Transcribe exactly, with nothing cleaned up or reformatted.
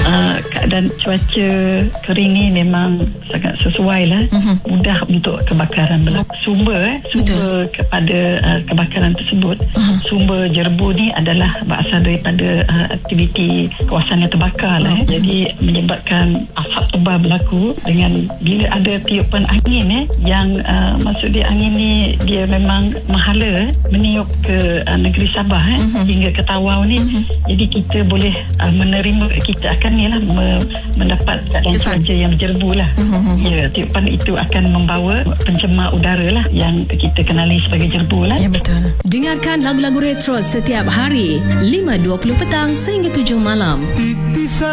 uh, keadaan cuaca kering ni memang sangat sesuai lah. Uh-huh. Mudah untuk kebakaran berlaku. Sumber eh, sumber Betul. kepada uh, kebakaran tersebut, uh-huh. sumber jerbu ni adalah berasal daripada uh, aktiviti kawasan yang terbakar lah. Uh-huh. Eh. Jadi menyebabkan asap tebal berlaku dengan bila ada tiupan angin eh, yang uh, maksud dia angin ni dia memang mahala eh, meniup ke uh, negeri Sabah eh, uh-huh. hingga ke Tawau ni. Uh-huh. Jadi kita boleh uh, menerima, kita akan ni lah me, mendapat keadaan cuaca yang berjerbu lah. Uh-huh. Ya, tiupan itu akan membawa pencemar udara lah yang kita kenali sebagai jerbu lah. Ya, betul. Dengarkan lagu-lagu retro setiap hari lima dua puluh petang sehingga tujuh malam.